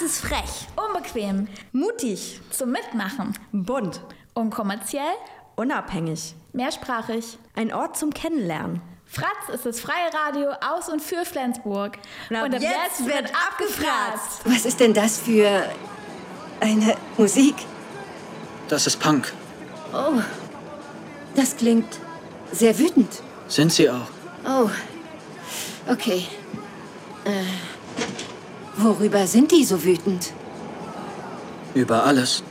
Das ist frech, unbequem, Mutig, zum Mitmachen, bunt, unkommerziell, unabhängig. mehrsprachig. Ein Ort zum Kennenlernen. Fratz ist das freie Radio aus und für Flensburg. Und ab jetzt wird abgefratzt. Was ist denn das für eine Musik? Das ist Punk. Oh, das klingt sehr wütend. Sind sie auch. Oh, okay. Worüber sind die so wütend? Über alles.